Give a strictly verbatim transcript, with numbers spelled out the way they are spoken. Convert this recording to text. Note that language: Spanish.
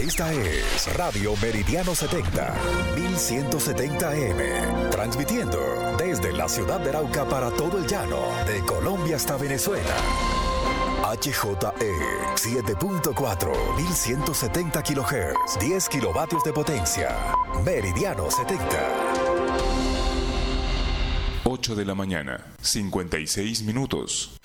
Esta es Radio Meridiano setenta, mil ciento setenta A M, transmitiendo desde la ciudad de Arauca para todo el llano, de Colombia hasta Venezuela. H J E siete punto cuatro, mil ciento setenta kilohertz, diez kilovatios de potencia. Meridiano setenta. ocho de la mañana, cincuenta y seis minutos.